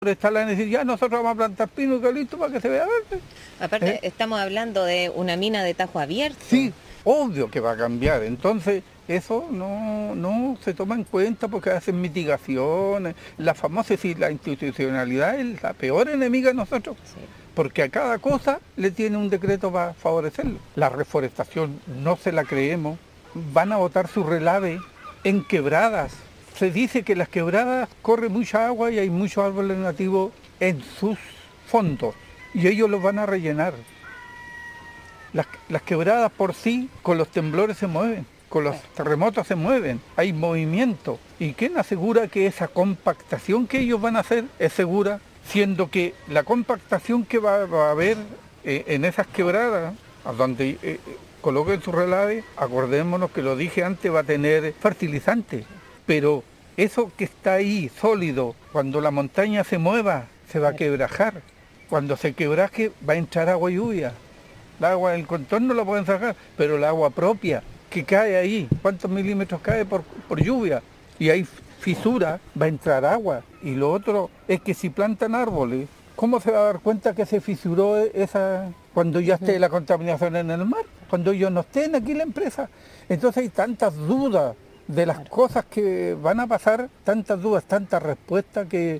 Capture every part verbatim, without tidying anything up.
forestal decir, ya nosotros vamos a plantar pino y eucalipto para que se vea verde. Aparte, ¿Eh? estamos hablando de una mina de tajo abierto. Sí, obvio que va a cambiar. Entonces, eso no, no se toma en cuenta porque hacen mitigaciones. La famosa, es decir, la institucionalidad es la peor enemiga de nosotros. Sí. Porque a cada cosa le tiene un decreto para favorecerlo. La reforestación no se la creemos. Van a botar su relave en quebradas. Se dice que las quebradas corre mucha agua y hay muchos árboles nativos en sus fondos y ellos los van a rellenar. Las, las quebradas por sí con los temblores se mueven, con los terremotos se mueven, hay movimiento. ¿Y quién asegura que esa compactación que ellos van a hacer es segura? Siendo que la compactación que va, va a haber eh, en esas quebradas, a donde eh, coloquen su relave, acordémonos que lo dije antes, va a tener fertilizante. Pero eso que está ahí sólido, cuando la montaña se mueva, se va a quebrajar. Cuando se quebraje va a entrar agua lluvia. El agua del contorno la pueden sacar, pero el agua propia que cae ahí, ¿cuántos milímetros cae por, por lluvia? Y hay fisura, va a entrar agua. Y lo otro es que si plantan árboles, ¿cómo se va a dar cuenta que se fisuró esa cuando ya esté la contaminación en el mar? Cuando ellos no estén aquí la empresa. Entonces hay tantas dudas de las claro. cosas que van a pasar, tantas dudas, tantas respuestas que,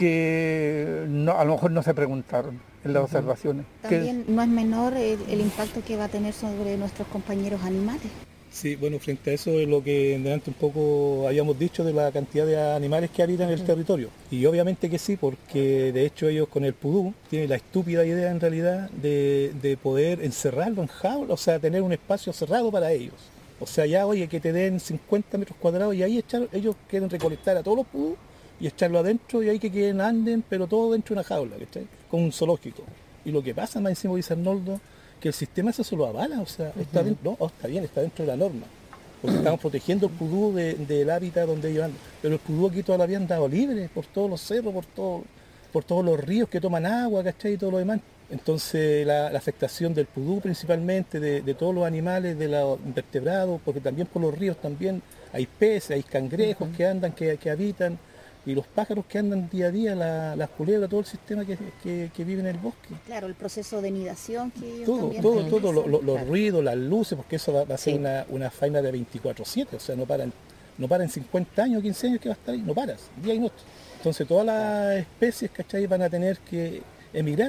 que no, a lo mejor no se preguntaron en las uh-huh. observaciones. También que... no es menor el, el impacto que va a tener sobre nuestros compañeros animales. Sí, bueno, frente a eso es lo que delante un poco habíamos dicho de la cantidad de animales que habitan en el territorio. Y obviamente que sí, porque de hecho ellos con el pudú tienen la estúpida idea en realidad de, de poder encerrarlo en jaulas, o sea, tener un espacio cerrado para ellos. O sea, ya, oye, que te den cincuenta metros cuadrados y ahí echar, ellos quieren recolectar a todos los pudú y echarlo adentro y ahí que queden anden, pero todo dentro de una jaula, ¿cachai? Con un zoológico. Y lo que pasa, más encima dice Arnoldo, que el sistema eso se lo avala, o sea, uh-huh. está dentro, no, oh, está bien, está dentro de la norma. Porque estamos protegiendo el pudú de, del hábitat donde ellos andan. Pero el pudú aquí todavía habían dado libre por todos los cerros, por, todo, por todos los ríos que toman agua, ¿cachai? Y todo lo demás. Entonces la, la afectación del pudú principalmente, de, de todos los animales, de los invertebrados, porque también por los ríos también hay peces, hay cangrejos uh-huh. que andan, que, que habitan, y los pájaros que andan día a día, la, las culebras, todo el sistema que, que, que vive en el bosque. Claro, el proceso de nidación que ellos todo, también todo, todo, lo, lo, los claro. ruidos, las luces, porque eso va, va a ser sí. una, una faena de veinticuatro siete, o sea, no paran, no paran cincuenta años, quince años que va a estar ahí, no paras, día y noche. Entonces todas las especies, ¿cachai?, van a tener que emigrar.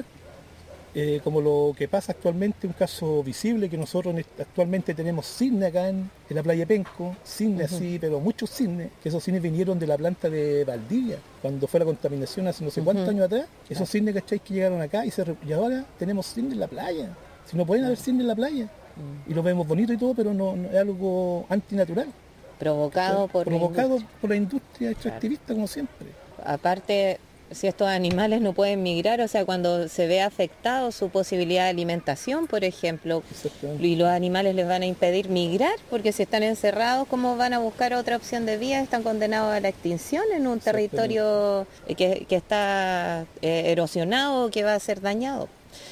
Eh, como lo que pasa actualmente, un caso visible, que nosotros actualmente tenemos cisne acá en, en la playa Penco, cisne uh-huh. así, pero muchos cisnes, que esos cisnes vinieron de la planta de Valdivia, cuando fue la contaminación hace no sé uh-huh. cuántos años atrás, esos cisnes, ¿cachai?, que llegaron acá y, se, y ahora tenemos cisnes en la playa, si no pueden haber cisnes en la playa, uh-huh. y lo vemos bonito y todo, pero no, no es algo antinatural. Provocado, o sea, por, provocado la por la industria extractivista, claro. como siempre. Aparte, si estos animales no pueden migrar, o sea, cuando se ve afectado su posibilidad de alimentación, por ejemplo, y los animales les van a impedir migrar, porque si están encerrados, ¿cómo van a buscar otra opción de vida? Están condenados a la extinción en un territorio que, que está eh, erosionado, que va a ser dañado.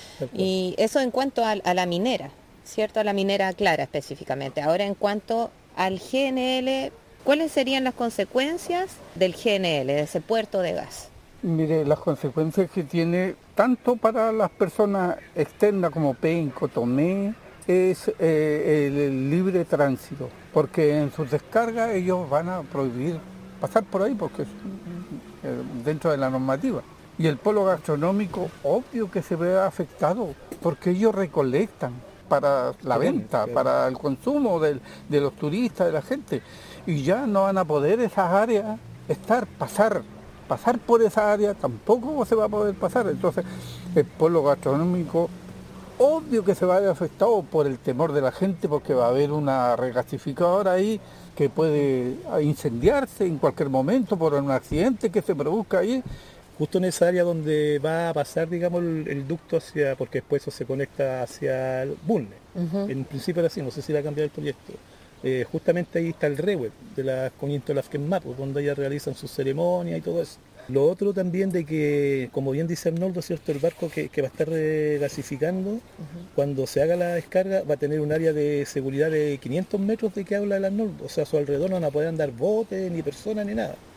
Y eso en cuanto a, a la minera, ¿cierto? A la minera clara específicamente. Ahora, en cuanto al G N L, ¿cuáles serían las consecuencias del G N L, de ese puerto de gas? Mire, las consecuencias que tiene tanto para las personas externas como Penco, Tomé, es eh, el, el libre tránsito, porque en sus descargas ellos van a prohibir pasar por ahí porque es eh, dentro de la normativa. Y el polo gastronómico, obvio que se ve afectado, porque ellos recolectan para la venta, para el consumo del, de los turistas, de la gente, y ya no van a poder esas áreas estar, pasar, pasar por esa área, tampoco se va a poder pasar. Entonces el polo gastronómico, obvio que se va a ver afectado por el temor de la gente, porque va a haber una regasificadora ahí que puede incendiarse en cualquier momento por un accidente que se produzca ahí. Justo en esa área donde va a pasar, digamos, el, el ducto hacia, porque después eso se conecta hacia el Bulne. Uh-huh. En principio era así, no sé si va a cambiar el proyecto. Eh, justamente ahí está el REWEB de las Coñiento de las Quemap, donde ellas realizan sus ceremonias y todo eso. Lo otro también de que, como bien dice Arnoldo, ¿cierto?, el barco que, que va a estar regasificando, uh-huh. cuando se haga la descarga, va a tener un área de seguridad de quinientos metros de que habla el Arnoldo. O sea, a su alrededor no van a poder andar botes, ni personas, ni nada.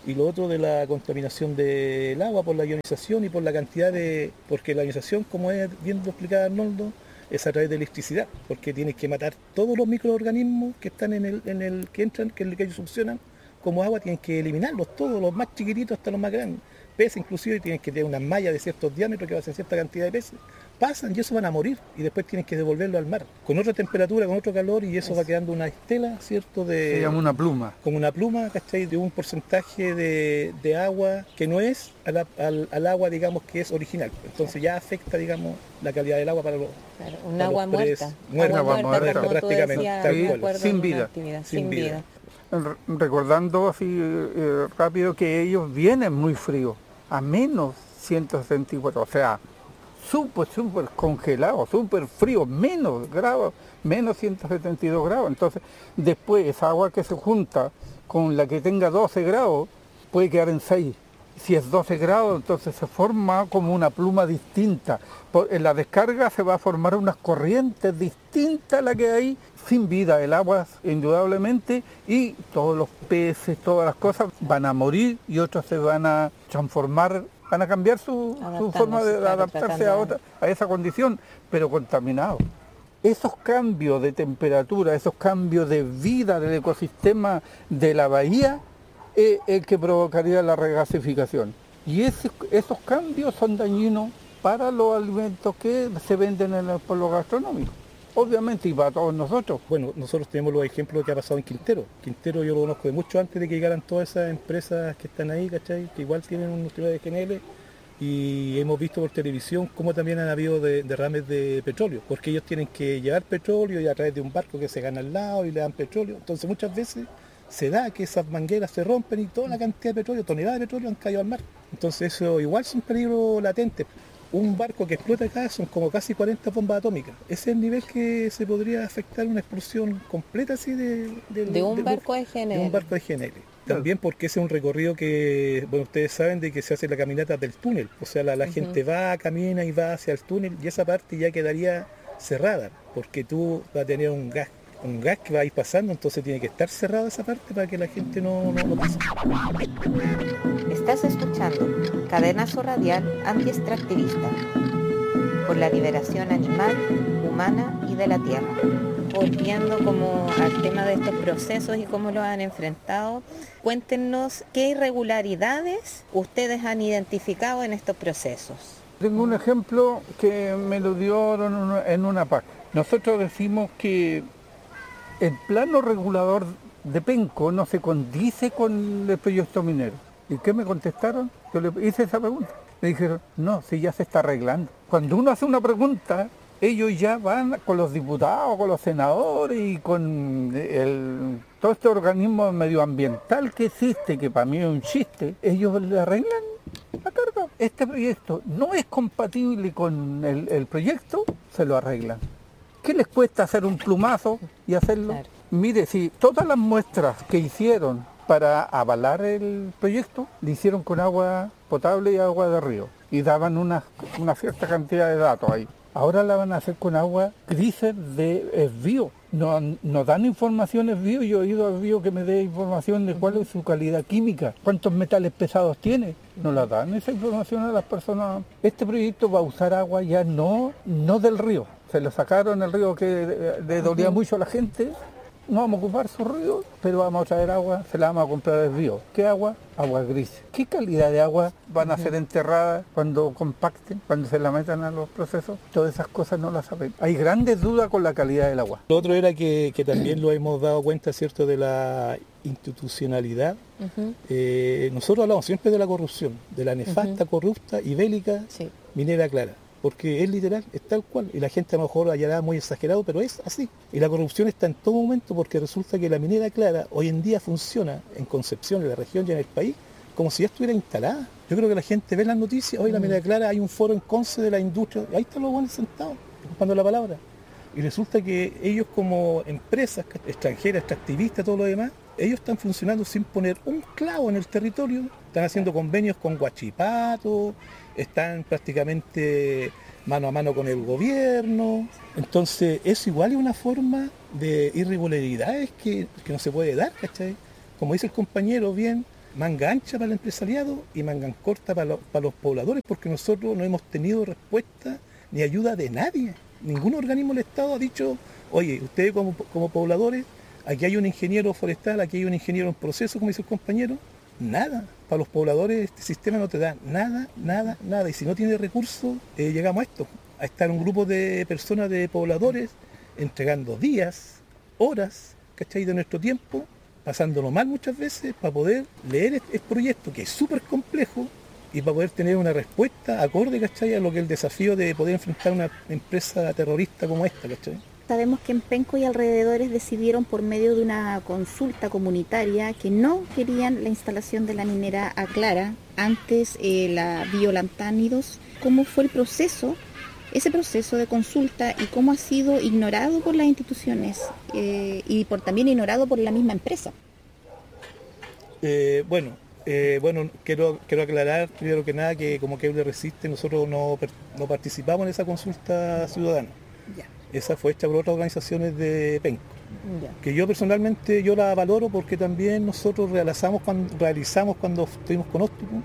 y lo otro de la contaminación del agua por la ionización y por la cantidad de... porque la ionización, como es bien lo explicaba Arnoldo, es a través de electricidad, porque tienes que matar todos los microorganismos que están en el, en el que entran, que, que ellos succionan como agua, tienen que eliminarlos todos, los más chiquititos hasta los más grandes. Peces inclusive tienen que tener una malla de ciertos diámetros que va a ser cierta cantidad de peces. Pasan y eso van a morir y después tienen que devolverlo al mar con otra temperatura, con otro calor, y eso, eso. va quedando una estela, ¿cierto? De, se llama una pluma. Como una pluma, ¿cachai? De un porcentaje de, de agua que no es al, al, al agua, digamos, que es original. Entonces ya afecta, digamos, la calidad del agua para los... Claro, un agua muerta. Muerta, agua muerta, muerta, muerta prácticamente. Decías, sí, sin vida. Sin, sin vida. vida. Recordando así eh, rápido que ellos vienen muy fríos, a menos ciento setenta y cuatro, o sea, súper, súper congelado, súper frío, menos grados, menos ciento setenta y dos grados. Entonces, después esa agua que se junta con la que tenga doce grados, puede quedar en seis. Si es doce grados, entonces se forma como una pluma distinta. Por, en la descarga se va a formar unas corrientes distintas a la que hay, sin vida. El agua, indudablemente, y todos los peces, todas las cosas van a morir y otros se van a transformar, van a cambiar su, su forma de claro, adaptarse a, otra, a esa condición, pero contaminado. Esos cambios de temperatura, esos cambios de vida del ecosistema de la bahía, es el que provocaría la regasificación. Y ese, esos cambios son dañinos para los alimentos que se venden en el pueblo gastronómico. Obviamente, y para todos nosotros. Bueno, nosotros tenemos los ejemplos que ha pasado en Quintero. Quintero yo lo conozco de mucho antes de que llegaran todas esas empresas que están ahí, ¿cachai? Que igual tienen un nutriente de G N L. Y hemos visto por televisión cómo también han habido de, derrames de petróleo, porque ellos tienen que llevar petróleo y a través de un barco que se gana al lado y le dan petróleo. Entonces muchas veces se da que esas mangueras se rompen y toda la cantidad de petróleo, toneladas de petróleo han caído al mar. Entonces eso igual es un peligro latente. Un barco que explota acá son como casi cuarenta bombas atómicas. Ese es el nivel que se podría afectar una explosión completa así de... De, de un de, barco de G N L. De un barco de G N L. También porque ese es un recorrido que, bueno, ustedes saben de que se hace la caminata del túnel. O sea, la, la uh-huh. gente va, camina y va hacia el túnel y esa parte ya quedaría cerrada, porque tú vas a tener un gas un gas que va a ir pasando, entonces tiene que estar cerrada esa parte para que la gente no, no, no pase. Estás escuchando Cadenazo Radial Anti-Extractivista por la liberación animal, humana y de la tierra. Volviendo como al tema de estos procesos y cómo los han enfrentado, cuéntenos qué irregularidades ustedes han identificado en estos procesos. Tengo un ejemplo que me lo dieron en una P A C. Nosotros decimos que el plano regulador de Penco no se condice con el proyecto minero. ¿Y qué me contestaron? Yo le hice esa pregunta. Me dijeron, no, si ya se está arreglando. Cuando uno hace una pregunta, ellos ya van con los diputados, con los senadores y con el, todo este organismo medioambiental que existe, que para mí es un chiste, ellos le arreglan la carga. Este proyecto no es compatible con el, el proyecto, se lo arreglan. ¿Qué les cuesta hacer un plumazo y hacerlo? Claro. Mire, si todas las muestras que hicieron para avalar el proyecto, le hicieron con agua potable y agua de río. Y daban una, una cierta cantidad de datos ahí. Ahora la van a hacer con agua grises de esvío. No, no dan información esvío. Yo he oído a esvío que me dé información de cuál es su calidad química, cuántos metales pesados tiene. No la dan esa información a las personas. Este proyecto va a usar agua ya no, no del río. Se lo sacaron el río que le dolía mucho a la gente. No vamos a ocupar su río, pero vamos a traer agua, se la vamos a comprar del río. ¿Qué agua? Agua gris. ¿Qué calidad de agua van a ser enterradas cuando compacten, cuando se la metan a los procesos? Todas esas cosas no las saben. Hay grandes dudas con la calidad del agua. Lo otro era que, que también lo hemos dado cuenta, ¿cierto?, de la institucionalidad. Uh-huh. Eh, nosotros hablamos siempre de la corrupción, de la nefasta, uh-huh. corrupta y bélica sí. minera clara. Porque es literal, es tal cual, y la gente a lo mejor hallará muy exagerado, pero es así. Y la corrupción está en todo momento porque resulta que la minera clara hoy en día funciona en Concepción, en la región y en el país, como si ya estuviera instalada. Yo creo que la gente ve las noticias, hoy la minera clara, hay un foro en Conce de la industria, y ahí están los buenos sentados, ocupando la palabra. Y resulta que ellos como empresas extranjeras, extractivistas, todo lo demás, ellos están funcionando sin poner un clavo en el territorio, están haciendo convenios con Huachipato, están prácticamente mano a mano con el gobierno. Entonces eso igual es una forma de irregularidades que, que no se puede dar, ¿cachai? Como dice el compañero bien, manga ancha para el empresariado y manga corta para, lo, para los pobladores, porque nosotros no hemos tenido respuesta ni ayuda de nadie. Ningún organismo del Estado ha dicho, oye, ustedes como, como pobladores, aquí hay un ingeniero forestal, aquí hay un ingeniero en proceso, como dice el compañero. Nada. Para los pobladores este sistema no te da nada, nada, nada. Y si no tiene recursos, eh, llegamos a esto, a estar un grupo de personas, de pobladores, entregando días, horas, ¿cachai?, de nuestro tiempo, pasándolo mal muchas veces, para poder leer este proyecto, que es súper complejo, y para poder tener una respuesta acorde, ¿cachai?, a lo que es el desafío de poder enfrentar una empresa terrorista como esta, ¿cachai? Sabemos que en Penco y alrededores decidieron por medio de una consulta comunitaria que no querían la instalación de la minera Aclara, antes eh, la Biolantánidos. ¿Cómo fue el proceso, ese proceso de consulta, y cómo ha sido ignorado por las instituciones eh, y por también ignorado por la misma empresa? Eh, bueno, eh, bueno quiero, quiero aclarar primero que nada que como Keuler Resiste nosotros no, no participamos en esa consulta ciudadana. Ya. Esa fue hecha por otras organizaciones de Penco, ya. Que yo personalmente yo la valoro porque también nosotros realizamos cuando, realizamos cuando estuvimos con Octopus,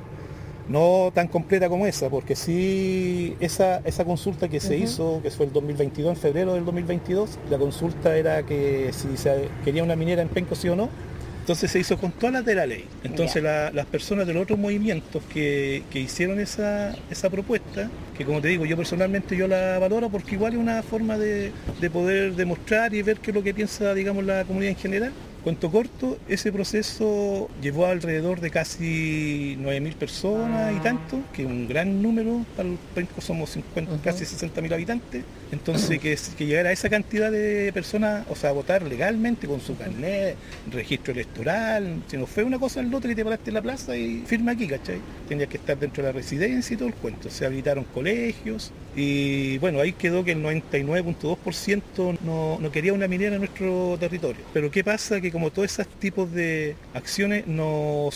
no tan completa como esa, porque sí esa, esa consulta que se uh-huh. hizo, que fue el dos mil veintidós, en febrero del dos mil veintidós, la consulta era que si se quería una minera en Penco sí o no. Entonces se hizo con todas las de la ley. Entonces la, las personas de los otros movimientos que, que hicieron esa, esa propuesta, que como te digo, yo personalmente yo la valoro porque igual es una forma de, de poder demostrar y ver qué es lo que piensa, digamos, la comunidad en general. Cuento corto, ese proceso llevó alrededor de casi nueve mil personas y tanto, que es un gran número, para el Penco somos cincuenta, uh-huh. casi sesenta mil habitantes, entonces uh-huh. que, que llegara a esa cantidad de personas, o sea, a votar legalmente con su carnet, registro electoral, si no fue una cosa al lote que te paraste en la plaza y firma aquí, ¿cachai? Tenías que estar dentro de la residencia y todo el cuento, se habilitaron colegios y bueno, ahí quedó que el noventa y nueve punto dos por ciento no, no quería una minera en nuestro territorio. Pero ¿qué pasa? Que como todos esos tipos de acciones no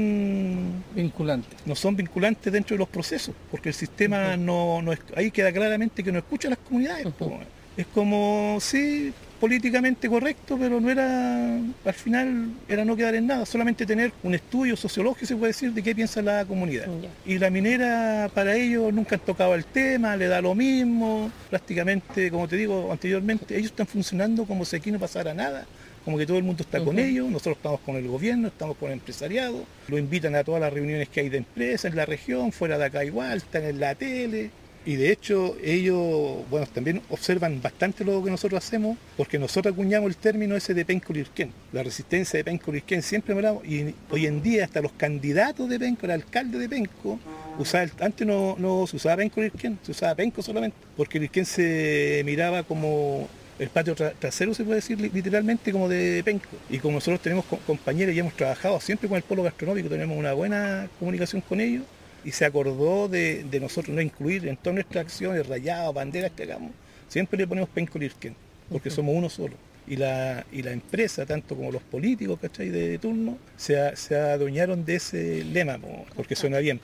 son vinculantes, no son vinculantes dentro de los procesos, porque el sistema uh-huh. no, no es, ahí queda claramente que no escucha a las comunidades. Uh-huh. Es como, sí, políticamente correcto, pero no era, al final era no quedar en nada, solamente tener un estudio sociológico, se puede decir, de qué piensa la comunidad. Yeah. Y la minera, para ellos, nunca han tocado el tema, le da lo mismo, prácticamente, como te digo anteriormente, ellos están funcionando como si aquí no pasara nada, como que todo el mundo está uh-huh. con ellos, nosotros estamos con el gobierno, estamos con el empresariado, lo invitan a todas las reuniones que hay de empresas en la región, fuera de acá igual, están en la tele. Y de hecho ellos, bueno, también observan bastante lo que nosotros hacemos, porque nosotros acuñamos el término ese de Penco Lirquén. La resistencia de Penco Lirquén siempre hablamos, y hoy en día hasta los candidatos de Penco, el alcalde de Penco, usaba el, antes no, no se usaba Penco Lirquén, se usaba Penco solamente, porque Lirquén se miraba como el patio tra- trasero, se puede decir literalmente, como de Penco. Y como nosotros tenemos co- compañeros y hemos trabajado siempre con el polo gastronómico, tenemos una buena comunicación con ellos, y se acordó de, de nosotros no incluir en todas nuestras acciones, rayados, banderas que hagamos, siempre le ponemos Penco Lirquén, porque uh-huh. somos uno solo. Y la, y la empresa, tanto como los políticos, ¿cachai?, de turno, se, a, se adueñaron de ese lema, porque suena bien.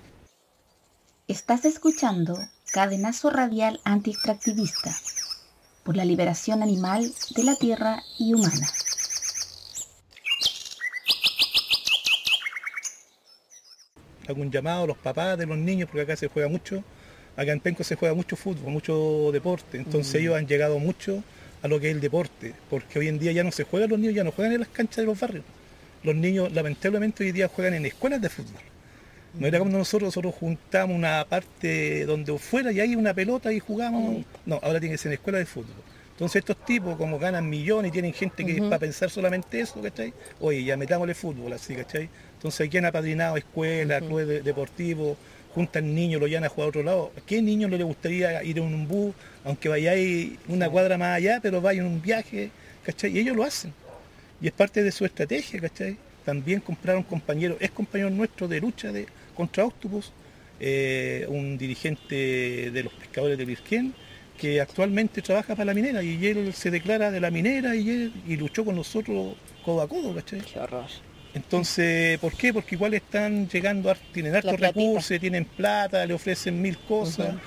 Estás escuchando Cadenazo Radial Anti-Extractivista, por la liberación animal de la tierra y humana. Hago un llamado a los papás de los niños, porque acá se juega mucho, acá en Penco se juega mucho fútbol, mucho deporte, entonces uh-huh. ellos han llegado mucho a lo que es el deporte, porque hoy en día ya no se juega, los niños ya no juegan en las canchas de los barrios, los niños lamentablemente hoy día juegan en escuelas de fútbol. No era como nosotros, nosotros juntamos una parte donde fuera y hay una pelota y jugamos, no, ahora tiene que ser en escuela de fútbol. Entonces estos tipos, como ganan millones y tienen gente que uh-huh. es para pensar solamente eso, ¿cachai? Oye, ya metámosle fútbol así, ¿cachai? Entonces aquí han apadrinado escuelas, uh-huh. clubes de, deportivos, juntan niños, lo llevan a jugar a otro lado. ¿A qué niño no le gustaría ir en un bus, aunque vayáis una cuadra más allá, pero vaya en un viaje, ¿cachai? Y ellos lo hacen. Y es parte de su estrategia, ¿cachai? También compraron compañeros, es compañero nuestro de lucha de, contra Octopus, eh, un dirigente de los pescadores de Lirquén, que actualmente trabaja para la minera, y él se declara de la minera y, él, y luchó con nosotros codo a codo, ¿cachai? Qué horror. Entonces, ¿por qué? Porque igual están llegando, tienen hartos recursos, tienen plata, le ofrecen mil cosas, uh-huh.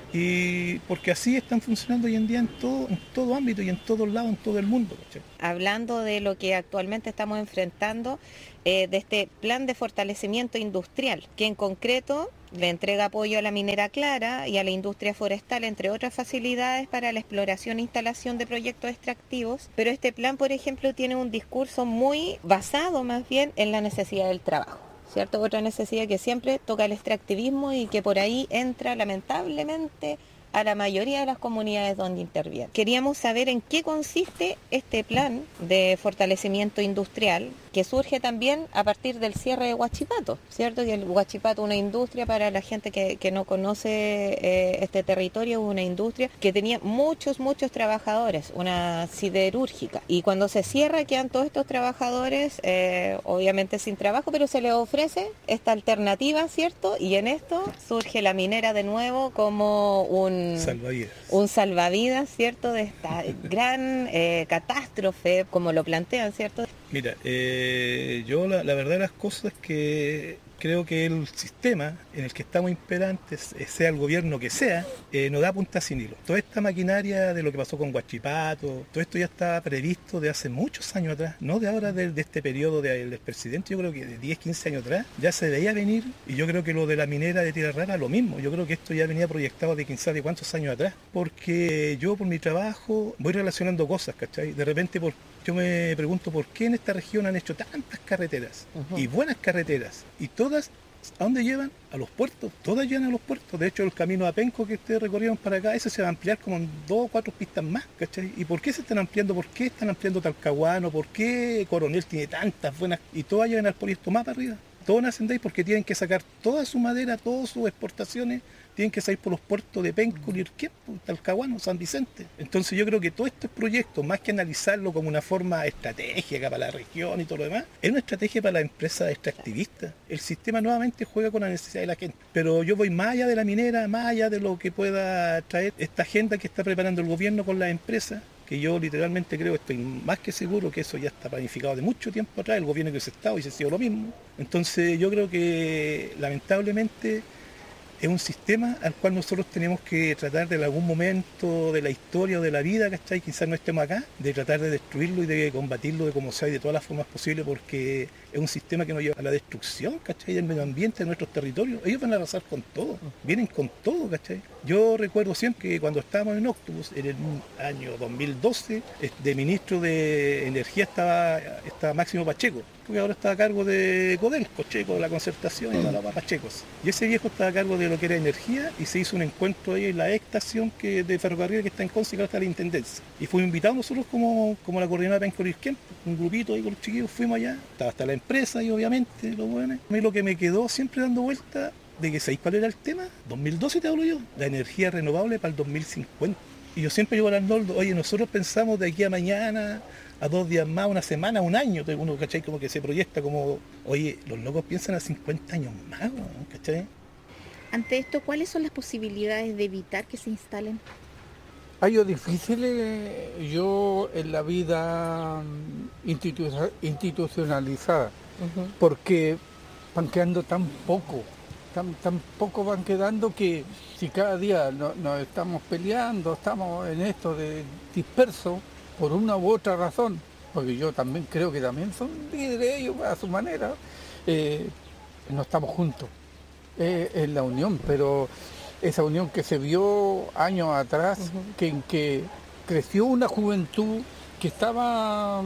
y porque así están funcionando hoy en día en todo, en todo ámbito y en todos lados, en todo el mundo. ¿Cachai? Hablando de lo que actualmente estamos enfrentando, eh, de este plan de fortalecimiento industrial, que en concreto le entrega apoyo a la minera Clara y a la industria forestal, entre otras facilidades para la exploración e instalación de proyectos extractivos, pero este plan, por ejemplo, tiene un discurso muy basado más bien en la necesidad del trabajo, ¿cierto? Otra necesidad que siempre toca el extractivismo y que por ahí entra lamentablemente a la mayoría de las comunidades donde interviene. Queríamos saber en qué consiste este plan de fortalecimiento industrial que surge también a partir del cierre de Huachipato, ¿cierto? Que el Huachipato es una industria, para la gente que, que no conoce eh, este territorio, una industria que tenía muchos, muchos trabajadores, una siderúrgica. Y cuando se cierra quedan todos estos trabajadores, eh, obviamente sin trabajo, pero se les ofrece esta alternativa, ¿cierto? Y en esto surge la minera de nuevo como un salvavidas, un salvavidas, ¿cierto? De esta gran eh, catástrofe, como lo plantean, ¿cierto? Mira, eh, yo la, la verdad de las cosas es que creo que el sistema en el que estamos imperantes, sea el gobierno que sea, eh, no da punta sin hilo. Toda esta maquinaria de lo que pasó con Huachipato, todo esto ya está previsto de hace muchos años atrás, no de ahora, de, de este periodo del, del presidente, yo creo que de diez, quince años atrás, ya se veía venir, y yo creo que lo de la minera de Tierra Rara, lo mismo, yo creo que esto ya venía proyectado de quién sabe cuántos años atrás, porque yo por mi trabajo voy relacionando cosas, ¿cachai? De repente por, yo me pregunto por qué en esta región han hecho tantas carreteras, uh-huh. y buenas carreteras, y todas, ¿a dónde llevan? A los puertos, todas llevan a los puertos. De hecho, el camino a Penco que ustedes recorrieron para acá, ese se va a ampliar como en dos o cuatro pistas más, ¿cachai? ¿Y por qué se están ampliando? ¿Por qué están ampliando Talcahuano? ¿Por qué Coronel tiene tantas buenas? Y todas llevan al Polisto más para arriba. Todos nacen de ahí porque tienen que sacar toda su madera, todas sus exportaciones, tienen que salir por los puertos de Penco, Lirquén, Talcahuano, San Vicente. Entonces yo creo que todos estos proyectos, más que analizarlo como una forma estratégica para la región y todo lo demás, es una estrategia para la empresa extractivista. El sistema nuevamente juega con la necesidad de la gente. Pero yo voy más allá de la minera, más allá de lo que pueda traer esta agenda que está preparando el gobierno con las empresas, que yo literalmente creo, estoy más que seguro que eso ya está planificado de mucho tiempo atrás, el gobierno que se estado y se ha sido lo mismo. Entonces yo creo que lamentablemente es un sistema al cual nosotros tenemos que tratar de en algún momento de la historia o de la vida, ¿cachai? Quizás no estemos acá, de tratar de destruirlo y de combatirlo de como sea y de todas las formas posibles, porque es un sistema que nos lleva a la destrucción, ¿cachai? Del medio ambiente, de nuestros territorios. Ellos van a arrasar con todo, vienen con todo, ¿cachai? Yo recuerdo siempre que cuando estábamos en Octopus, en el año dos mil doce, de ministro de Energía estaba, estaba Máximo Pacheco, que ahora está a cargo de Codelco, Checo, de la concertación y de la Pachecos. Y ese viejo estaba a cargo de lo que era energía y se hizo un encuentro ahí en la estación que, de ferrocarril que está en Conce y que ahora está la Intendencia. Y fuimos invitados nosotros como, como la coordinadora de Penco-Lirquén, un grupito ahí con los chiquillos, fuimos allá, estaba hasta la empresa y obviamente los buenos. A mí lo que me quedó siempre dando vuelta de que ¿sabéis cuál era el tema? dos mil doce te hablo yo, la energía renovable para el dos mil cincuenta. Y yo siempre digo al Arnoldo, oye, nosotros pensamos de aquí a mañana, a dos días más, una semana, un año, uno, ¿cachai? Como que se proyecta como, oye, los locos piensan a cincuenta años más, ¿cachai? Ante esto, ¿cuáles son las posibilidades de evitar que se instalen? Hay difíciles yo en la vida institu- institucionalizada, uh-huh. porque van quedando tan poco, tan, tan poco van quedando que si cada día no, nos estamos peleando, estamos en esto de dispersos, por una u otra razón, porque yo también creo que también son líderes ellos a su manera, eh, no estamos juntos eh, en la unión, pero esa unión que se vio años atrás, uh-huh. que, en que creció una juventud que estaba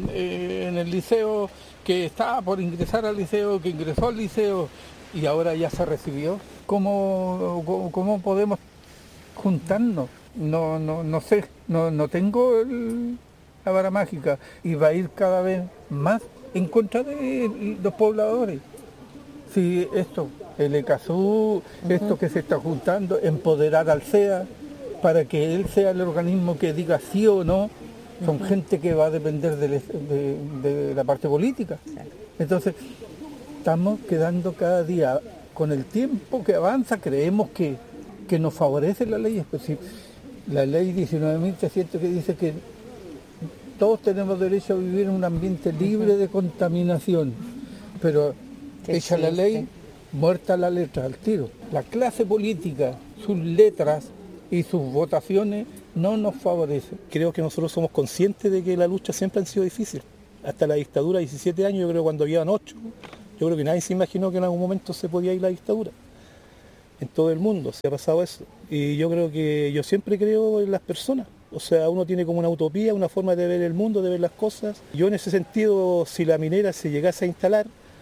eh, en el liceo, que estaba por ingresar al liceo, que ingresó al liceo y ahora ya se recibió. ¿Cómo, cómo, cómo podemos juntarnos? No, no, no sé, no, no tengo el, la vara mágica y va a ir cada vez más en contra de los pobladores. Si esto, el ECASU, uh-huh. esto que se está juntando, empoderar al C E A para que él sea el organismo que diga sí o no, son uh-huh. gente que va a depender de, de, de la parte política. Entonces, estamos quedando cada día, con el tiempo que avanza, creemos que, que nos favorece la ley. Pues, si, la ley diecinueve mil trescientos que dice que todos tenemos derecho a vivir en un ambiente libre de contaminación, pero hecha la ley, muerta la letra, al tiro. La clase política sus letras y sus votaciones no nos favorecen. Creo que nosotros somos conscientes de que la lucha siempre ha sido difícil. Hasta la dictadura, diecisiete años, yo creo cuando habían ocho, yo creo que nadie se imaginó que en algún momento se podía ir la dictadura. En todo el mundo se ha pasado eso. Y yo creo que yo siempre creo en las personas. O sea, uno tiene como una utopía, una forma de ver el mundo, de ver las cosas. Yo en ese sentido, si la minera se llegase a instalar,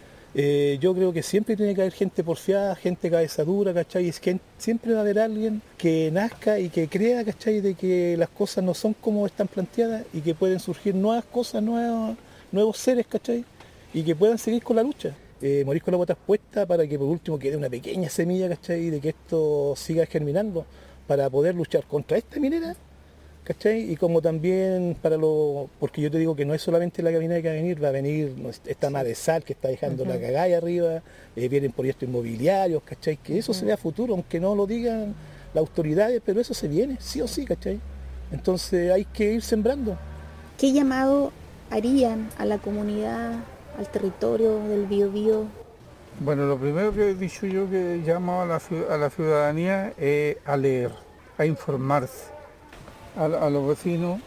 eh, yo creo que siempre tiene que haber gente porfiada, gente cabeza dura, ¿cachai? Es que siempre va a haber alguien que nazca y que crea, ¿cachai? De que las cosas no son como están planteadas y que pueden surgir nuevas cosas, nuevos, nuevos seres, ¿cachai? Y que puedan seguir con la lucha. Eh, morir con las botas puestas para que por último quede una pequeña semilla, ¿cachai? De que esto siga germinando para poder luchar contra esta minera, ¿cachai? Y como también para lo... porque yo te digo que no es solamente la minera que va a venir, va a venir esta mar de sal que está dejando uh-huh. la cagada ahí arriba, eh, vienen proyectos inmobiliarios, ¿cachai? Que eso uh-huh. se ve a futuro, aunque no lo digan las autoridades, pero eso se viene, sí o sí, ¿cachai? Entonces hay que ir sembrando. ¿Qué llamado harían a la comunidad, al territorio del Biobío? Bueno, lo primero que he dicho yo que llamo a la, a la ciudadanía es a leer, a informarse. A, a los vecinos,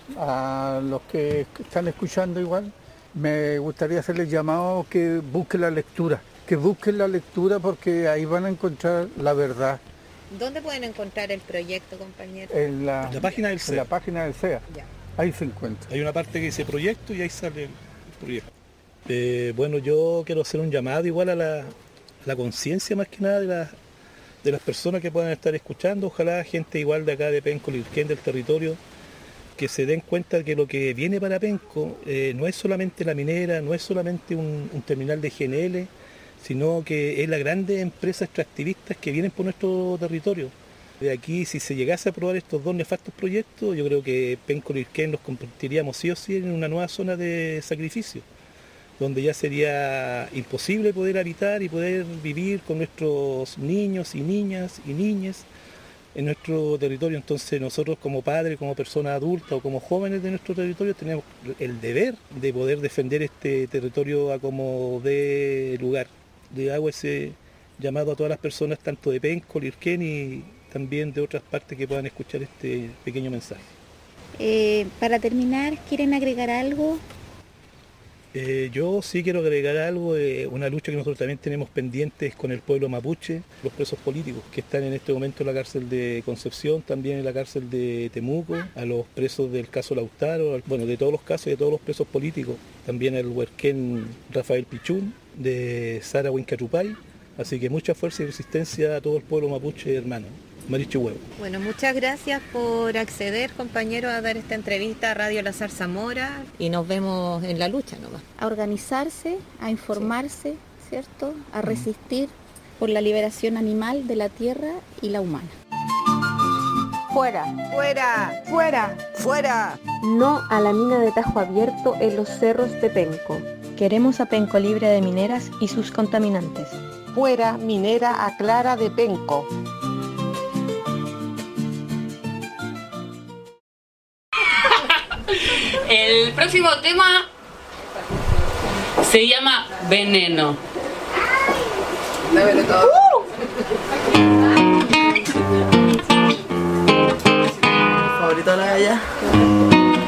a los que están escuchando igual, me gustaría hacerles llamado que busquen la lectura, que busquen la lectura porque ahí van a encontrar la verdad. ¿Dónde pueden encontrar el proyecto, compañero? En la, en la página del C E A. En la página del C E A. Ya. Ahí se encuentra. Hay una parte que dice proyecto y ahí sale el proyecto. Eh, bueno, yo quiero hacer un llamado igual a la, la conciencia más que nada de la de las personas que puedan estar escuchando, ojalá gente igual de acá de Penco, Lirquén, del territorio, que se den cuenta de que lo que viene para Penco eh, no es solamente la minera, no es solamente un, un terminal de G N L, sino que es las grandes empresas extractivistas que vienen por nuestro territorio. De aquí, si se llegase a aprobar estos dos nefastos proyectos, yo creo que Penco, Lirquén nos convertiríamos sí o sí en una nueva zona de sacrificio, donde ya sería imposible poder habitar y poder vivir con nuestros niños y niñas y niñas en nuestro territorio. Entonces nosotros como padres, como personas adultas o como jóvenes de nuestro territorio tenemos el deber de poder defender este territorio a como dé lugar. Le hago ese llamado a todas las personas, tanto de Penco, Lirquén y también de otras partes que puedan escuchar este pequeño mensaje. Eh, para terminar, ¿quieren agregar algo? Eh, yo sí quiero agregar algo de una lucha que nosotros también tenemos pendientes con el pueblo mapuche, los presos políticos que están en este momento en la cárcel de Concepción, también en la cárcel de Temuco, a los presos del caso Lautaro, bueno, de todos los casos y de todos los presos políticos, también al huerquén Rafael Pichún, de Sara Huincachupay, así que mucha fuerza y resistencia a todo el pueblo mapuche hermano. Marichu Huevo. Bueno, muchas gracias por acceder, compañero, a dar esta entrevista a Radio La Zarzamora y nos vemos en la lucha nomás. A organizarse, a informarse, sí. ¿Cierto? A resistir por la liberación animal de la tierra y la humana. Fuera, fuera, fuera, fuera. No a la mina de Tajo Abierto en los cerros de Penco. Queremos a Penco libre de mineras y sus contaminantes. Fuera minera a Clara de Penco. El próximo tema se llama Veneno. Dámelo todo. ¿Favorito de la galla?